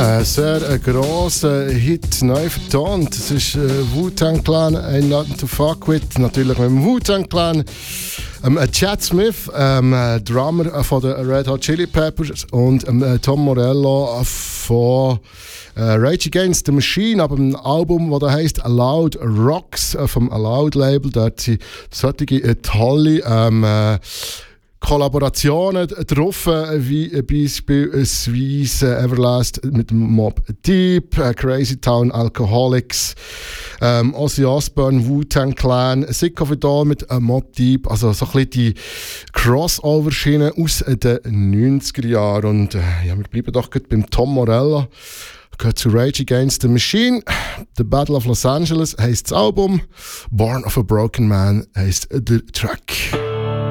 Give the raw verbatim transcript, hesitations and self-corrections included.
Ein sehr äh, grosser Hit, neu vertont. Das ist äh, Wu-Tang Clan, Ain't Nothing to Fuck With. Natürlich mit dem Wu-Tang Clan. Ähm, äh, Chad Smith, ähm, äh, Drummer äh, von den Red Hot Chili Peppers und ähm, äh, Tom Morello äh, von äh, Rage Against the Machine, aber ein Album, das da heisst Aloud Rocks äh, vom Aloud Label. Dort sind solche äh, tolle ähm, äh, Kollaborationen drauf, wie beispielsweise Everlast mit Mob Deep, Crazy Town Alcoholics, ähm, Ozzy Osbourne, Wu-Tang Clan, Sick of It All mit Mob Deep, also so ein bisschen die Crossover-Schiene aus den neunziger Jahren. Und äh, ja, wir bleiben doch gut beim Tom Morello. Gehört zu Rage Against the Machine. The Battle of Los Angeles heisst das Album. Born of a Broken Man heisst der Track.